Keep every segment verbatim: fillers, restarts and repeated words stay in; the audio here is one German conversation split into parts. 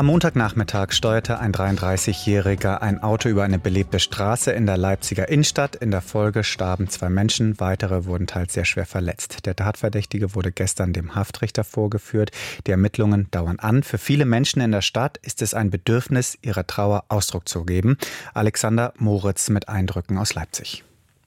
Am Montagnachmittag steuerte ein dreiunddreißigjähriger ein Auto über eine belebte Straße in der Leipziger Innenstadt. In der Folge starben zwei Menschen, weitere wurden teils sehr schwer verletzt. Der Tatverdächtige wurde gestern dem Haftrichter vorgeführt. Die Ermittlungen dauern an. Für viele Menschen in der Stadt ist es ein Bedürfnis, ihrer Trauer Ausdruck zu geben. Alexander Moritz mit Eindrücken aus Leipzig.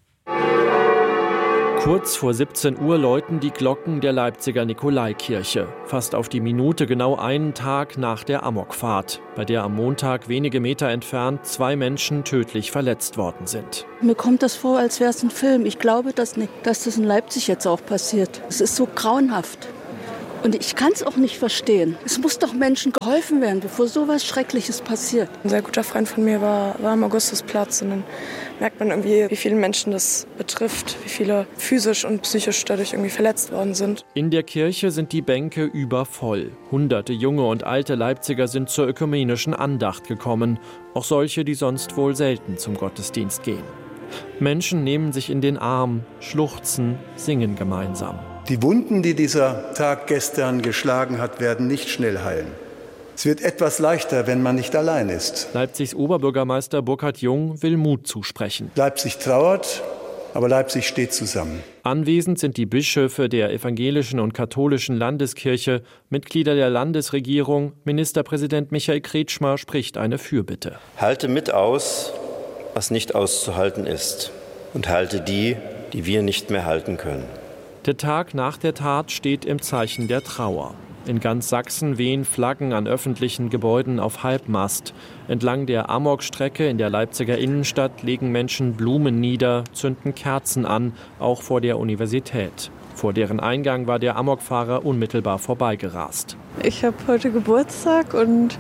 Kurz vor siebzehn Uhr läuten die Glocken der Leipziger Nikolaikirche. Fast auf die Minute genau einen Tag nach der Amokfahrt, bei der am Montag wenige Meter entfernt zwei Menschen tödlich verletzt worden sind. Mir kommt das vor, als wäre es ein Film. Ich glaube das nicht, dass das in Leipzig jetzt auch passiert. Es ist so grauenhaft. Und ich kann es auch nicht verstehen. Es muss doch Menschen geholfen werden, bevor so was Schreckliches passiert. Ein sehr guter Freund von mir war, war am Augustusplatz. Und dann merkt man irgendwie, wie viele Menschen das betrifft, wie viele physisch und psychisch dadurch irgendwie verletzt worden sind. In der Kirche sind die Bänke übervoll. Hunderte junge und alte Leipziger sind zur ökumenischen Andacht gekommen. Auch solche, die sonst wohl selten zum Gottesdienst gehen. Menschen nehmen sich in den Arm, schluchzen, singen gemeinsam. Die Wunden, die dieser Tag gestern geschlagen hat, werden nicht schnell heilen. Es wird etwas leichter, wenn man nicht allein ist. Leipzigs Oberbürgermeister Burkhard Jung will Mut zusprechen. Leipzig trauert, aber Leipzig steht zusammen. Anwesend sind die Bischöfe der evangelischen und katholischen Landeskirche, Mitglieder der Landesregierung. Ministerpräsident Michael Kretschmer spricht eine Fürbitte. Halte mit aus, was nicht auszuhalten ist, und halte die, die wir nicht mehr halten können. Der Tag nach der Tat steht im Zeichen der Trauer. In ganz Sachsen wehen Flaggen an öffentlichen Gebäuden auf Halbmast. Entlang der Amokstrecke in der Leipziger Innenstadt legen Menschen Blumen nieder, zünden Kerzen an, auch vor der Universität. Vor deren Eingang war der Amokfahrer unmittelbar vorbeigerast. Ich habe heute Geburtstag und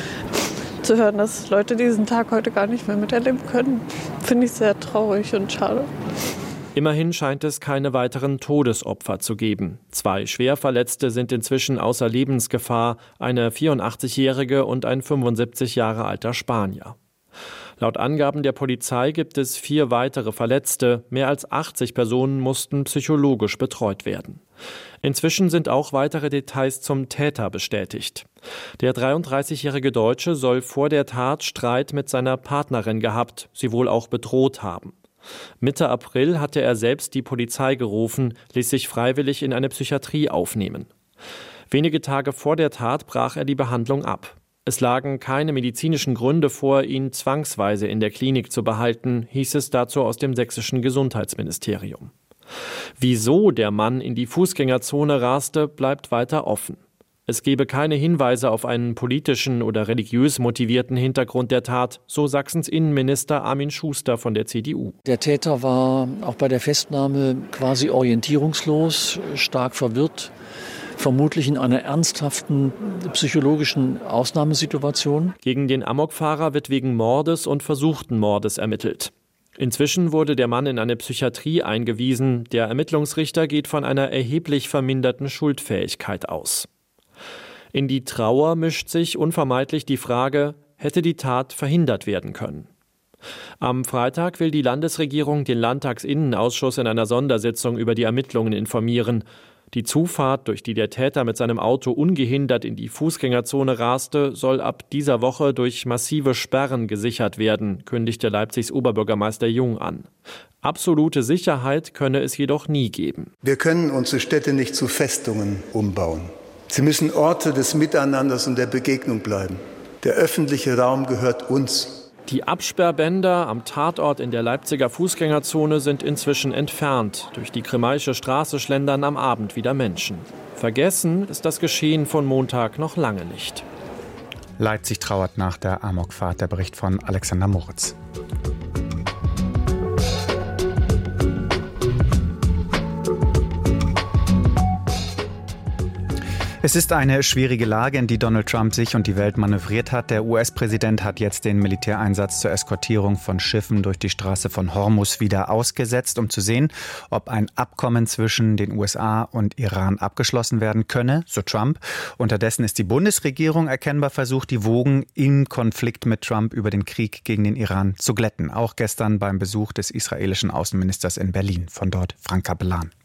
zu hören, dass Leute diesen Tag heute gar nicht mehr miterleben können, finde ich sehr traurig und schade. Immerhin scheint es keine weiteren Todesopfer zu geben. Zwei Schwerverletzte sind inzwischen außer Lebensgefahr, eine vierundachtzigjährige und ein fünfundsiebzig Jahre alter Spanier. Laut Angaben der Polizei gibt es vier weitere Verletzte. Mehr als achtzig Personen mussten psychologisch betreut werden. Inzwischen sind auch weitere Details zum Täter bestätigt. Der dreiunddreißigjährige Deutsche soll vor der Tat Streit mit seiner Partnerin gehabt, sie wohl auch bedroht haben. Mitte April hatte er selbst die Polizei gerufen, ließ sich freiwillig in eine Psychiatrie aufnehmen. Wenige Tage vor der Tat brach er die Behandlung ab. Es lagen keine medizinischen Gründe vor, ihn zwangsweise in der Klinik zu behalten, hieß es dazu aus dem sächsischen Gesundheitsministerium. Wieso der Mann in die Fußgängerzone raste, bleibt weiter offen. Es gebe keine Hinweise auf einen politischen oder religiös motivierten Hintergrund der Tat, so Sachsens Innenminister Armin Schuster von der C D U. Der Täter war auch bei der Festnahme quasi orientierungslos, stark verwirrt, vermutlich in einer ernsthaften psychologischen Ausnahmesituation. Gegen den Amokfahrer wird wegen Mordes und versuchten Mordes ermittelt. Inzwischen wurde der Mann in eine Psychiatrie eingewiesen. Der Ermittlungsrichter geht von einer erheblich verminderten Schuldfähigkeit aus. In die Trauer mischt sich unvermeidlich die Frage, hätte die Tat verhindert werden können? Am Freitag will die Landesregierung den Landtagsinnenausschuss in einer Sondersitzung über die Ermittlungen informieren. Die Zufahrt, durch die der Täter mit seinem Auto ungehindert in die Fußgängerzone raste, soll ab dieser Woche durch massive Sperren gesichert werden, kündigte Leipzigs Oberbürgermeister Jung an. Absolute Sicherheit könne es jedoch nie geben. Wir können unsere Städte nicht zu Festungen umbauen. Sie müssen Orte des Miteinanders und der Begegnung bleiben. Der öffentliche Raum gehört uns. Die Absperrbänder am Tatort in der Leipziger Fußgängerzone sind inzwischen entfernt. Durch die Grimmaische Straße schlendern am Abend wieder Menschen. Vergessen ist das Geschehen von Montag noch lange nicht. Leipzig trauert nach der Amokfahrt. Der Bericht von Alexander Moritz. Es ist eine schwierige Lage, in die Donald Trump sich und die Welt manövriert hat. Der U S-Präsident hat jetzt den Militäreinsatz zur Eskortierung von Schiffen durch die Straße von Hormuz wieder ausgesetzt, um zu sehen, ob ein Abkommen zwischen den U S A und Iran abgeschlossen werden könne, so Trump. Unterdessen ist die Bundesregierung erkennbar versucht, die Wogen im Konflikt mit Trump über den Krieg gegen den Iran zu glätten. Auch gestern beim Besuch des israelischen Außenministers in Berlin. Von dort Frank Kapellan.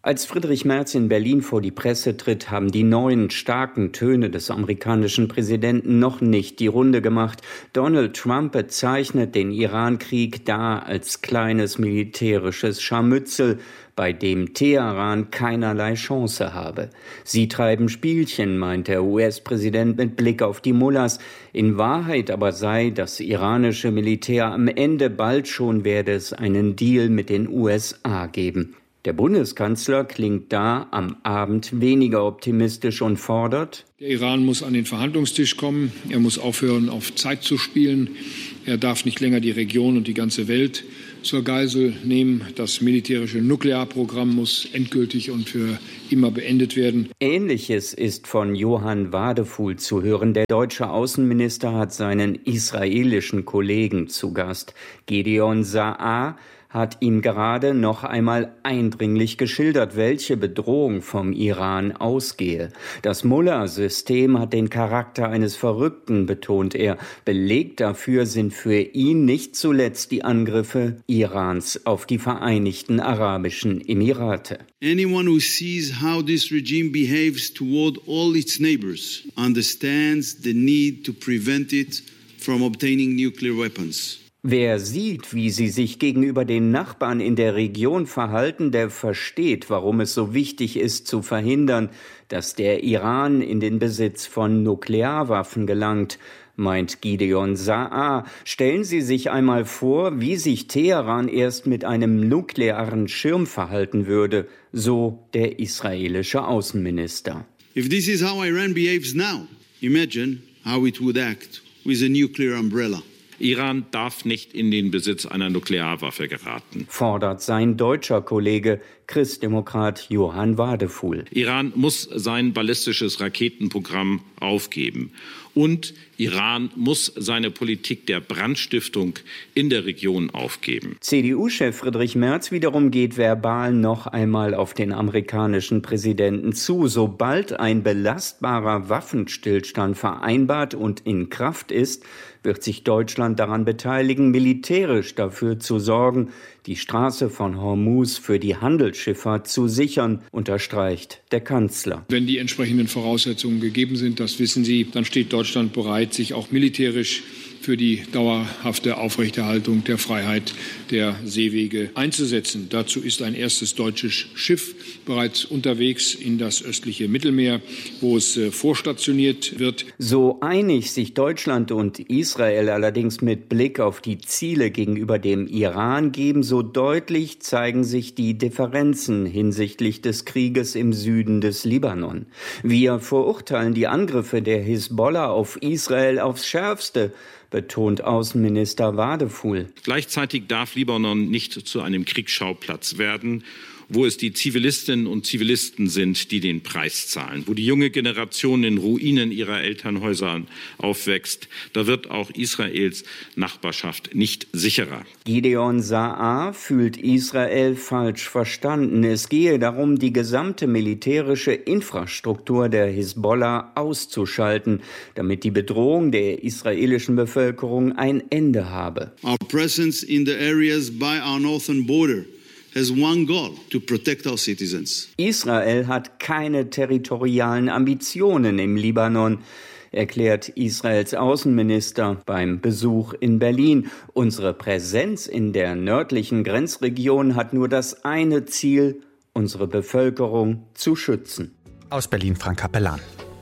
Als Friedrich Merz in Berlin vor die Presse tritt, haben die neuen, starken Töne des amerikanischen Präsidenten noch nicht die Runde gemacht. Donald Trump bezeichnet den Iran-Krieg da als kleines militärisches Scharmützel, bei dem Teheran keinerlei Chance habe. Sie treiben Spielchen, meint der U S-Präsident mit Blick auf die Mullahs. In Wahrheit aber sei das iranische Militär am Ende, bald schon werde es einen Deal mit den U S A geben. Der Bundeskanzler klingt da am Abend weniger optimistisch und fordert: Der Iran muss an den Verhandlungstisch kommen. Er muss aufhören, auf Zeit zu spielen. Er darf nicht länger die Region und die ganze Welt zur Geisel nehmen. Das militärische Nuklearprogramm muss endgültig und für immer beendet werden. Ähnliches ist von Johann Wadefuhl zu hören. Der deutsche Außenminister hat seinen israelischen Kollegen zu Gast. Gideon Saar hat ihm gerade noch einmal eindringlich geschildert, welche Bedrohung vom Iran ausgehe. Das Mullah-System hat den Charakter eines Verrückten, betont er. Beleg dafür sind für ihn nicht zuletzt die Angriffe Irans auf die Vereinigten Arabischen Emirate. Anyone who sees how this regime behaves toward all its neighbors understands the need to prevent it from obtaining nuclear weapons. Wer sieht, wie sie sich gegenüber den Nachbarn in der Region verhalten, der versteht, warum es so wichtig ist, zu verhindern, dass der Iran in den Besitz von Nuklearwaffen gelangt, meint Gideon Saar. Stellen Sie sich einmal vor, wie sich Teheran erst mit einem nuklearen Schirm verhalten würde, so der israelische Außenminister. If this is how Iran behaves now, imagine how it would act with a nuclear umbrella. Iran darf nicht in den Besitz einer Nuklearwaffe geraten, fordert sein deutscher Kollege, Christdemokrat Johann Wadefuhl. Iran muss sein ballistisches Raketenprogramm aufgeben. Und Iran muss seine Politik der Brandstiftung in der Region aufgeben. C D U-Chef Friedrich Merz wiederum geht verbal noch einmal auf den amerikanischen Präsidenten zu. Sobald ein belastbarer Waffenstillstand vereinbart und in Kraft ist, wird sich Deutschland daran beteiligen, militärisch dafür zu sorgen, die Straße von Hormuz für die Handelsschifffahrt zu sichern, unterstreicht der Kanzler. Wenn die entsprechenden Voraussetzungen gegeben sind, das wissen Sie, dann steht Deutschland bereit, sich auch militärisch für die dauerhafte Aufrechterhaltung der Freiheit der Seewege einzusetzen. Dazu ist ein erstes deutsches Schiff bereits unterwegs in das östliche Mittelmeer, wo es äh, vorstationiert wird. So einig sich Deutschland und Israel allerdings mit Blick auf die Ziele gegenüber dem Iran geben, so deutlich zeigen sich die Differenzen hinsichtlich des Krieges im Süden des Libanon. Wir verurteilen die Angriffe der Hisbollah auf Israel aufs Schärfste, betont Außenminister Wadefuhl. Gleichzeitig darf Libanon nicht zu einem Kriegsschauplatz werden, wo es die Zivilistinnen und Zivilisten sind, die den Preis zahlen, wo die junge Generation in Ruinen ihrer Elternhäuser aufwächst. Da wird auch Israels Nachbarschaft nicht sicherer. Gideon Saar fühlt Israel falsch verstanden. Es gehe darum, die gesamte militärische Infrastruktur der Hisbollah auszuschalten, damit die Bedrohung der israelischen Bevölkerung ein Ende habe. Our presence in the areas by our northern border has one goal, to protect our citizens. Israel hat keine territorialen Ambitionen im Libanon, erklärt Israels Außenminister beim Besuch in Berlin. Unsere Präsenz in der nördlichen Grenzregion hat nur das eine Ziel, unsere Bevölkerung zu schützen. Aus Berlin Frank Kapellan.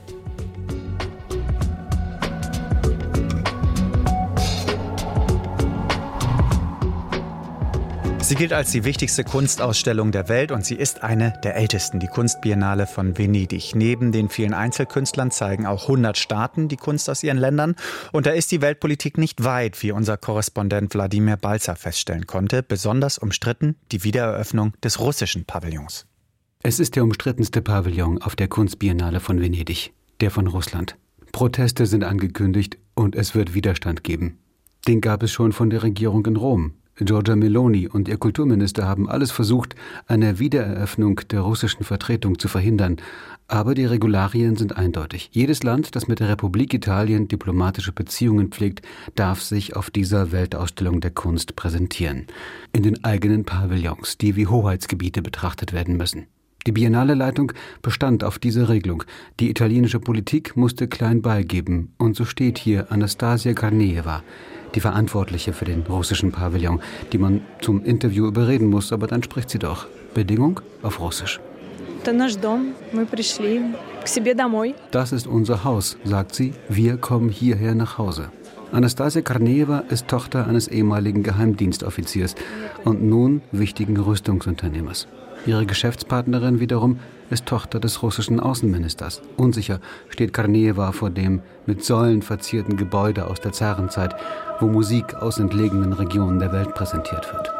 Sie gilt als die wichtigste Kunstausstellung der Welt und sie ist eine der ältesten, die Kunstbiennale von Venedig. Neben den vielen Einzelkünstlern zeigen auch hundert Staaten die Kunst aus ihren Ländern. Und da ist die Weltpolitik nicht weit, wie unser Korrespondent Wladimir Balzer feststellen konnte. Besonders umstritten die Wiedereröffnung des russischen Pavillons. Es ist der umstrittenste Pavillon auf der Kunstbiennale von Venedig, der von Russland. Proteste sind angekündigt und es wird Widerstand geben. Den gab es schon von der Regierung in Rom. Giorgia Meloni und ihr Kulturminister haben alles versucht, eine Wiedereröffnung der russischen Vertretung zu verhindern. Aber die Regularien sind eindeutig. Jedes Land, das mit der Republik Italien diplomatische Beziehungen pflegt, darf sich auf dieser Weltausstellung der Kunst präsentieren. In den eigenen Pavillons, die wie Hoheitsgebiete betrachtet werden müssen. Die Biennale-Leitung bestand auf diese Regelung. Die italienische Politik musste klein beigeben. Und so steht hier Anastasia Karneeva, die Verantwortliche für den russischen Pavillon, die man zum Interview überreden muss, aber dann spricht sie doch. Bedingung auf Russisch. Das ist unser Haus, sagt sie. Wir kommen hierher nach Hause. Anastasia Karneeva ist Tochter eines ehemaligen Geheimdienstoffiziers und nun wichtigen Rüstungsunternehmers. Ihre Geschäftspartnerin wiederum ist Tochter des russischen Außenministers. Unsicher steht Karneeva vor dem mit Säulen verzierten Gebäude aus der Zarenzeit, wo Musik aus entlegenen Regionen der Welt präsentiert wird.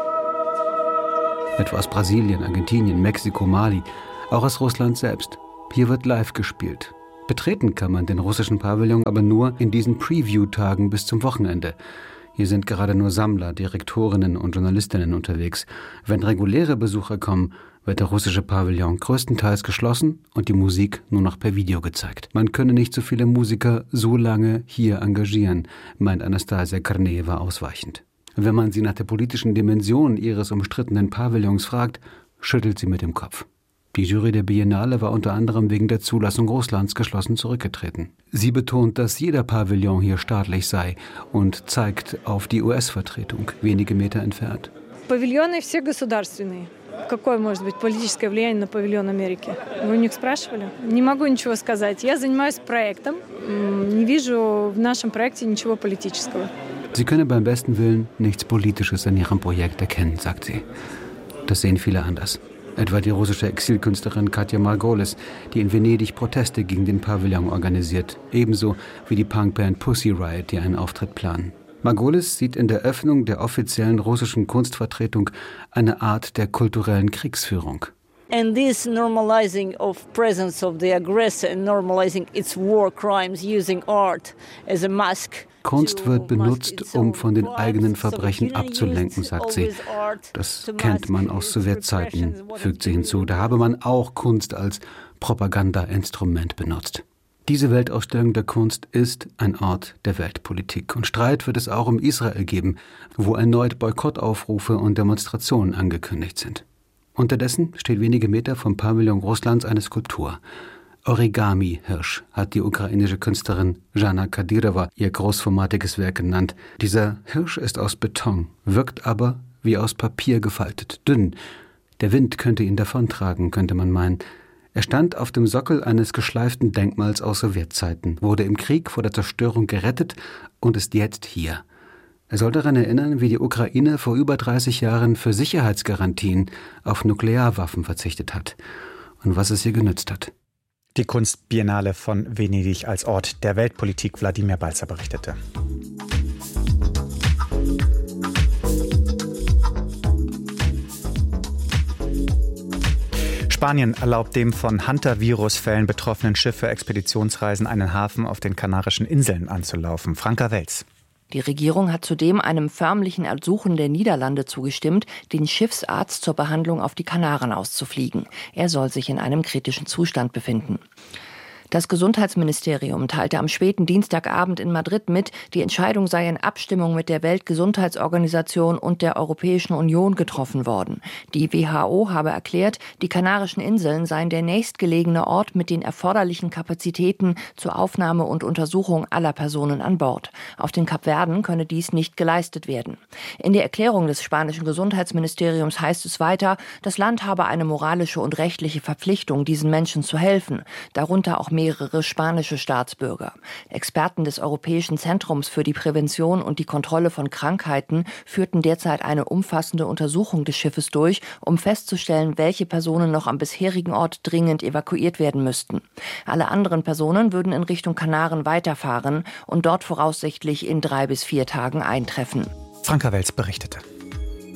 Etwa aus Brasilien, Argentinien, Mexiko, Mali, auch aus Russland selbst. Hier wird live gespielt. Betreten kann man den russischen Pavillon aber nur in diesen Preview-Tagen bis zum Wochenende. Hier sind gerade nur Sammler, Direktorinnen und Journalistinnen unterwegs. Wenn reguläre Besucher kommen, wird der russische Pavillon größtenteils geschlossen und die Musik nur noch per Video gezeigt. Man könne nicht so viele Musiker so lange hier engagieren, meint Anastasia Karneeva ausweichend. Wenn man sie nach der politischen Dimension ihres umstrittenen Pavillons fragt, schüttelt sie mit dem Kopf. Die Jury der Biennale war unter anderem wegen der Zulassung Russlands geschlossen zurückgetreten. Sie betont, dass jeder Pavillon hier staatlich sei und zeigt auf die U S-Vertretung, wenige Meter entfernt. Павильоны все государственные. Какое может быть политическое влияние на павильон Америки? Вы у них спрашивали? Не могу ничего сказать. Я занимаюсь проектом. Не вижу в нашем проекте ничего политического. Sie könne beim besten Willen nichts Politisches in ihrem Projekt erkennen, sagt sie. Das sehen viele anders. Etwa die russische Exilkünstlerin Katja Margolis, die in Venedig Proteste gegen den Pavillon organisiert. Ebenso wie die Punkband Pussy Riot, die einen Auftritt planen. Margolis sieht in der Öffnung der offiziellen russischen Kunstvertretung eine Art der kulturellen Kriegsführung. And this normalizing of presence of the aggressor and normalizing its war crimes using art as a mask. Kunst wird benutzt, um von den eigenen Verbrechen abzulenken, sagt sie. Das kennt man aus Sowjetzeiten, fügt sie hinzu. Da habe man auch Kunst als Propagandainstrument benutzt. Diese Weltausstellung der Kunst ist ein Ort der Weltpolitik. Und Streit wird es auch um Israel geben, wo erneut Boykottaufrufe und Demonstrationen angekündigt sind. Unterdessen steht wenige Meter vom Pavillon Russlands eine Skulptur. Origami-Hirsch hat die ukrainische Künstlerin Jana Kadyrova ihr großformatiges Werk genannt. Dieser Hirsch ist aus Beton, wirkt aber wie aus Papier gefaltet, dünn. Der Wind könnte ihn davontragen, könnte man meinen. Er stand auf dem Sockel eines geschleiften Denkmals aus Sowjetzeiten, wurde im Krieg vor der Zerstörung gerettet und ist jetzt hier. Er soll daran erinnern, wie die Ukraine vor über dreißig Jahren für Sicherheitsgarantien auf Nuklearwaffen verzichtet hat und was es ihr genützt hat. Die Kunstbiennale von Venedig als Ort der Weltpolitik, Wladimir Balzer berichtete. Spanien erlaubt dem von Hunter-Virus-Fällen betroffenen Schiff für Expeditionsreisen einen Hafen auf den Kanarischen Inseln anzulaufen. Franka Welz. Die Regierung hat zudem einem förmlichen Ersuchen der Niederlande zugestimmt, den Schiffsarzt zur Behandlung auf die Kanaren auszufliegen. Er soll sich in einem kritischen Zustand befinden. Das Gesundheitsministerium teilte am späten Dienstagabend in Madrid mit, die Entscheidung sei in Abstimmung mit der Weltgesundheitsorganisation und der Europäischen Union getroffen worden. Die W H O habe erklärt, die Kanarischen Inseln seien der nächstgelegene Ort mit den erforderlichen Kapazitäten zur Aufnahme und Untersuchung aller Personen an Bord. Auf den Kapverden könne dies nicht geleistet werden. In der Erklärung des spanischen Gesundheitsministeriums heißt es weiter, das Land habe eine moralische und rechtliche Verpflichtung, diesen Menschen zu helfen, darunter auch mehrere spanische Staatsbürger. Experten des Europäischen Zentrums für die Prävention und die Kontrolle von Krankheiten führten derzeit eine umfassende Untersuchung des Schiffes durch, um festzustellen, welche Personen noch am bisherigen Ort dringend evakuiert werden müssten. Alle anderen Personen würden in Richtung Kanaren weiterfahren und dort voraussichtlich in drei bis vier Tagen eintreffen. Franka Welz berichtete.